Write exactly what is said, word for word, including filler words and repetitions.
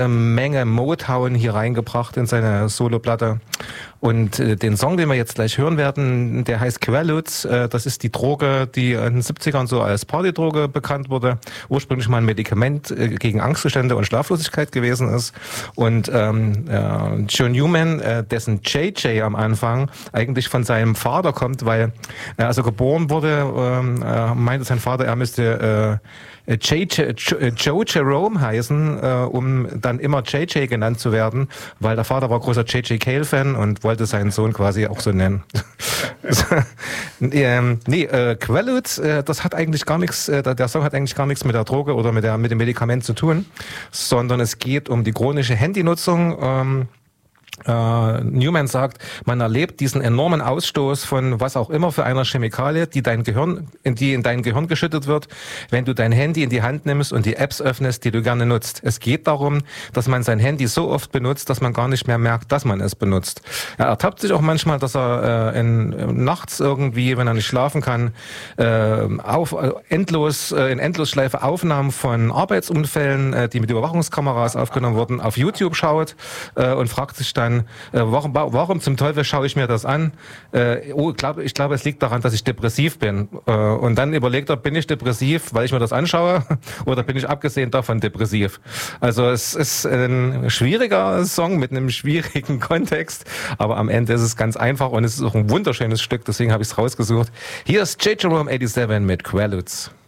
Menge Motown hier reingebracht in seine Soloplatte. Und äh, den Song, den wir jetzt gleich hören werden, der heißt Quaaludes. Äh, das ist die Droge, die in den siebzigern so als Partydroge bekannt wurde. Ursprünglich mal ein Medikament äh, gegen Angstzustände und Schlaflosigkeit gewesen ist. Und ähm, äh, John Newman, äh, dessen J J am Anfang eigentlich von seinem Vater kommt, weil er also geboren wurde, ähm, äh, meinte sein Vater, er müsste äh, J J, Joe Jerome heißen, äh, um dann immer J J genannt zu werden, weil der Vater war großer J J Cale-Fan und wollte seinen Sohn quasi auch so nennen. ähm, nee, äh, Quaaludes, äh, das hat eigentlich gar nichts, äh, der Song hat eigentlich gar nichts mit der Droge oder mit der mit dem Medikament zu tun, sondern es geht um die chronische Handynutzung. Ähm, Uh, Newman sagt, man erlebt diesen enormen Ausstoß von was auch immer für einer Chemikalie, die dein Gehirn, in die in dein Gehirn geschüttet wird, wenn du dein Handy in die Hand nimmst und die Apps öffnest, die du gerne nutzt. Es geht darum, dass man sein Handy so oft benutzt, dass man gar nicht mehr merkt, dass man es benutzt. Er ertappt sich auch manchmal, dass er äh, in, nachts irgendwie, wenn er nicht schlafen kann, äh, auf äh, endlos äh, in Endlosschleife Aufnahmen von Arbeitsunfällen, äh, die mit Überwachungskameras aufgenommen wurden, auf YouTube schaut äh, und fragt sich dann, Äh, warum, warum zum Teufel schaue ich mir das an? Äh, oh, glaub, ich glaube, es liegt daran, dass ich depressiv bin. Äh, und dann überlegt er, bin ich depressiv, weil ich mir das anschaue? Oder bin ich abgesehen davon depressiv? Also es ist ein schwieriger Song mit einem schwierigen Kontext, aber am Ende ist es ganz einfach und es ist auch ein wunderschönes Stück, deswegen habe ich es rausgesucht. Hier ist J Jerome siebenundachtzig mit Quaaludes.